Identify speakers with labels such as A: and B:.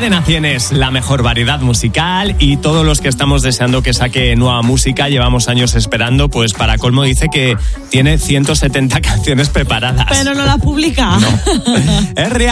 A: Cadena 100 es la mejor variedad musical y todos los que estamos deseando que saque nueva música, llevamos años esperando, pues para colmo dice que tiene 170 canciones preparadas.
B: Pero no las publica.
A: No. Es real.